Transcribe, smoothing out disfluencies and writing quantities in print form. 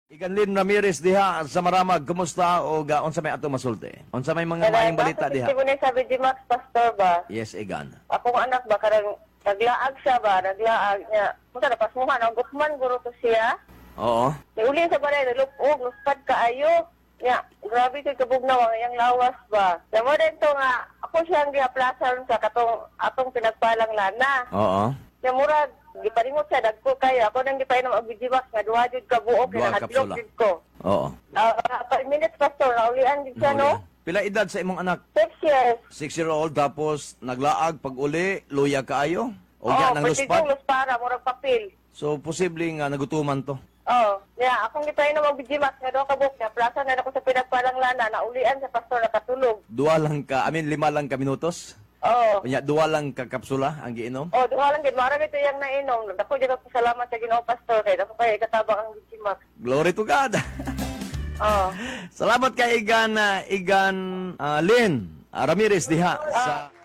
Iganlin Ramirez diha sa Maramag, kumusta o unsa may ato masulti? Unsa may mga maayong balita diha? Kasi sabi di Max Pastor ba? Yes, Igan. Akong anak ba karang naglaag siya ba? Naglaag niya. Punta na pasmuhan ang gukman guro to siya. Oo. Uli sa balay nalupog, luspad kaayo. Ya, grabe kay kabugnaw ang iyang lawas ba. Sa mo dito nga ako siyang giaplasan sa atong pinagpalang lana. Oo. Ya murag giparingot siya dagko kayo. Ako nang gipainom og bijiwak nga duha jud ka buok Duha kay kapsula. nahadlok jud ko. Oo. 5 minutes pastor naulian jud siya no. Pila edad sa imong anak? 6 years. 6-year-old tapos naglaag pag uli, luya kaayo? O yan ang pwede luspad? kong luspara, murag papel. So posible nga nagutuman to. Akong gipainom og bijiwak nga duha ka buok nga plaza na ako sa pinagpalang lana naulian sa pastor nakatulog. Lima lang ka minutos? Kanya, duwa lang ka kapsula ang giinom? Duha lang gid mara ito yang nainom. Dako jud ako salamat sa Ginoo pastor kay dako kay katabang ang bijiwak. Glory to God! Salamat kay Igan Lynn Ramirez diha sa